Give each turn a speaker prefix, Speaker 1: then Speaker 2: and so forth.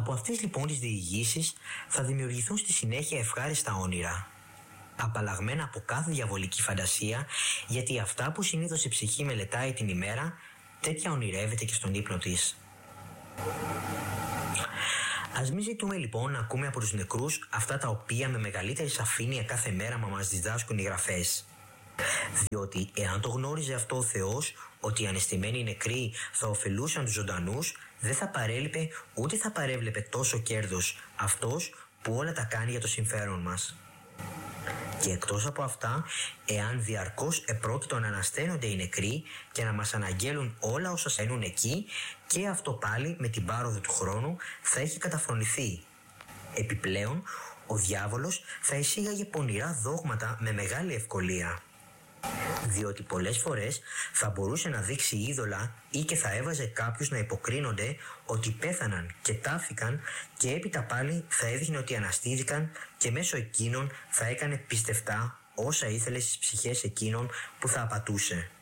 Speaker 1: Από αυτές λοιπόν τις διηγήσεις θα δημιουργηθούν στη συνέχεια ευχάριστα όνειρα, απαλλαγμένα από κάθε διαβολική φαντασία, γιατί αυτά που συνήθως η ψυχή μελετάει την ημέρα, τέτοια ονειρεύεται και στον ύπνο της. Ας μην ζητούμε λοιπόν να ακούμε από τους νεκρούς αυτά τα οποία με μεγαλύτερη σαφήνεια κάθε μέρα μας διδάσκουν οι γραφές. Διότι εάν το γνώριζε αυτό ο Θεός, ότι οι ανεστημένοι νεκροί θα ωφελούσαν τους ζωντανούς, δεν θα παρέλειπε ούτε θα παρέβλεπε τόσο κέρδος αυτός που όλα τα κάνει για το συμφέρον μας. Και εκτός από αυτά, εάν διαρκώς επρόκειτο να ανασταίνονται οι νεκροί και να μας αναγγέλουν όλα όσα συμβαίνουν εκεί, και αυτό πάλι με την πάροδο του χρόνου θα έχει καταφρονηθεί. Επιπλέον, ο διάβολος θα εισήγαγε πονηρά δόγματα με μεγάλη ευκολία. Διότι πολλές φορές θα μπορούσε να δείξει είδωλα ή και θα έβαζε κάποιους να υποκρίνονται ότι πέθαναν και τάφηκαν, και έπειτα πάλι θα έδειχνε ότι αναστήθηκαν και μέσω εκείνων θα έκανε πιστευτά όσα ήθελε στις ψυχές εκείνων που θα απατούσε.